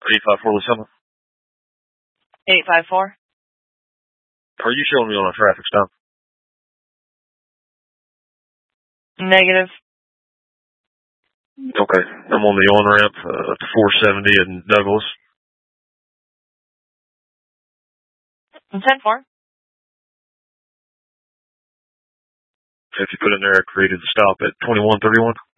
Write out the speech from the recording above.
854 Lucilla. 854. Are you showing me on a traffic stop? Negative. Okay. I'm on the on-ramp to 470 in Douglas. 10-4. If you put in there, I created the stop at 2131.